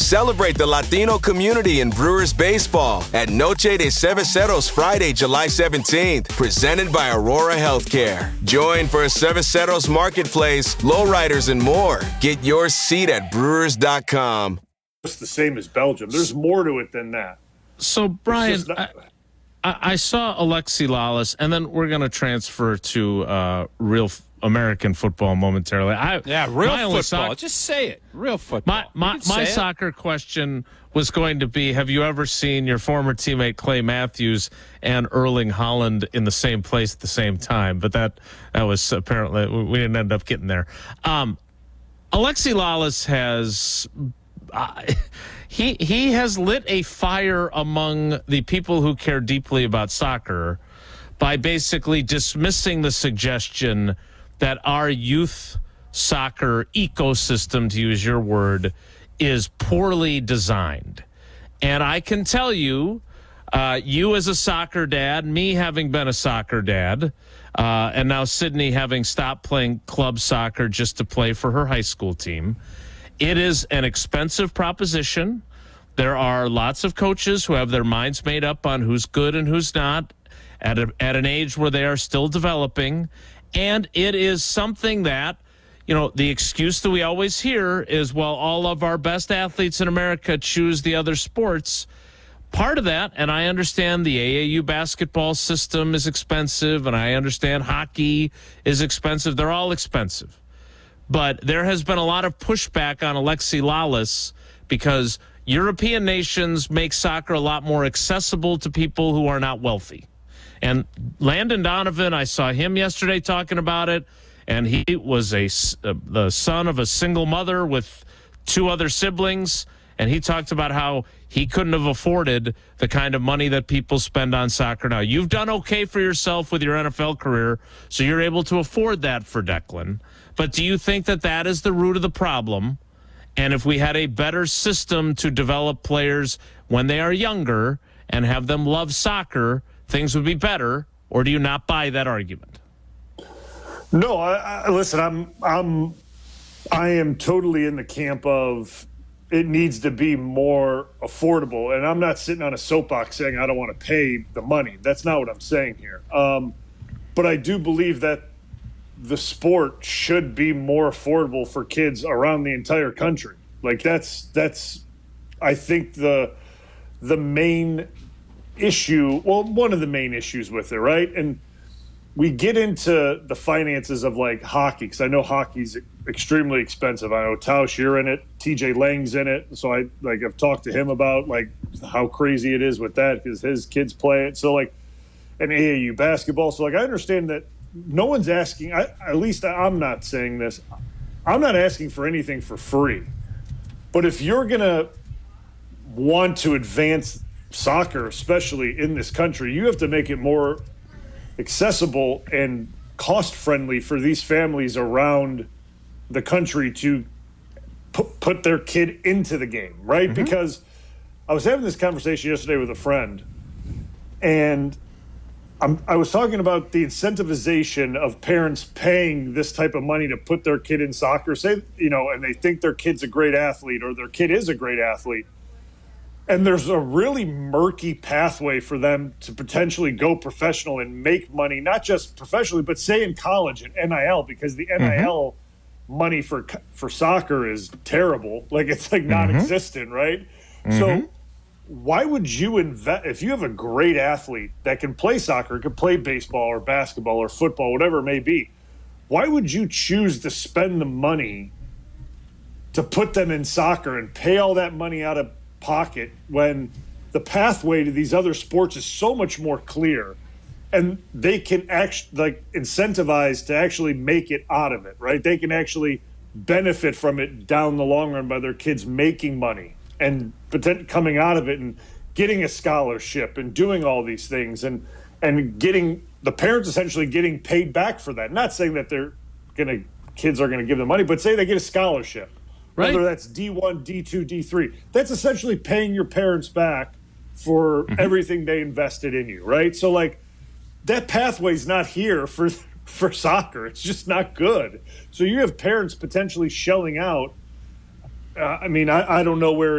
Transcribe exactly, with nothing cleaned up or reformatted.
Celebrate the Latino community in Brewers baseball at Noche de Cerveceros Friday, July seventeenth, presented by Aurora Healthcare. Join for a Cerveceros marketplace, lowriders, and more. Get your seat at brewers dot com. It's the same as Belgium. There's more to it than that. So, Brian, not- I, I, I saw Alexi Lalas, and then we're going to transfer to uh, real f- American football momentarily. I, Yeah, real my only football. soc- Just say it. Real football. My my, You can my say it. soccer question was going to be: have you ever seen your former teammate Clay Matthews and Erling Haaland in the same place at the same time? But that that was apparently we didn't end up getting there. Um, Alexi Lalas has. Uh, he he has lit a fire among the people who care deeply about soccer by basically dismissing the suggestion that our youth soccer ecosystem, to use your word, is poorly designed. And I can tell you, uh, you as a soccer dad, me having been a soccer dad, uh, and now Sydney having stopped playing club soccer just to play for her high school team, it is an expensive proposition. There are lots of coaches who have their minds made up on who's good and who's not at, a, at an age where they are still developing. And it is something that, you know, the excuse that we always hear is, well, all of our best athletes in America choose the other sports. Part of that, and I understand the A A U basketball system is expensive, and I understand hockey is expensive. They're all expensive. But there has been a lot of pushback on Alexi Lalas because European nations make soccer a lot more accessible to people who are not wealthy. And Landon Donovan, I saw him yesterday talking about it, and he was a, uh, the son of a single mother with two other siblings, and he talked about how he couldn't have afforded the kind of money that people spend on soccer now. You've done okay for yourself with your N F L career, so you're able to afford that for Declan. But do you think that that is the root of the problem? And if we had a better system to develop players when they are younger and have them love soccer, things would be better? Or do you not buy that argument? No, I, I, listen, I'm, I'm, I am totally in the camp of it needs to be more affordable. And I'm not sitting on a soapbox saying I don't want to pay the money. That's not what I'm saying here. Um, but I do believe that the sport should be more affordable for kids around the entire country. Like that's, that's, I think the, the main issue, well, one of the main issues with it, right? And we get into the finances of like hockey, because I know hockey's extremely expensive. I know Tausch, you're in it, T J Lang's in it. So I like I've talked to him about like how crazy it is with that because his kids play it. So like an A A U basketball. So like I understand that no one's asking, I, at least I'm not saying this, I'm not asking for anything for free. But if you're going to want to advance soccer, especially in this country, you have to make it more accessible and cost-friendly for these families around the country to put, put their kid into the game, right? Mm-hmm. Because I was having this conversation yesterday with a friend, and I'm, I was talking about the incentivization of parents paying this type of money to put their kid in soccer, say, you know, and they think their kid's a great athlete or their kid is a great athlete. And there's a really murky pathway for them to potentially go professional and make money, not just professionally, but say in college and N I L, because the N I L mm-hmm. money for for soccer is terrible. Like it's like non-existent, mm-hmm. right? Mm-hmm. So why would you invest if you have a great athlete that can play soccer, can play baseball or basketball or football, whatever it may be? Why would you choose to spend the money to put them in soccer and pay all that money out of pocket when the pathway to these other sports is so much more clear and they can actually like incentivize to actually make it out of it, right? They can actually benefit from it down the long run by their kids making money and coming out of it and getting a scholarship and doing all these things and and getting the parents essentially getting paid back for that. Not saying that they're gonna kids are gonna give them money, but say they get a scholarship. Right. Whether that's D one, D two, D three, that's essentially paying your parents back for mm-hmm. everything they invested in you, right? So, like, that pathway's not here for for soccer. It's just not good. So you have parents potentially shelling out. Uh, I mean, I, I don't know where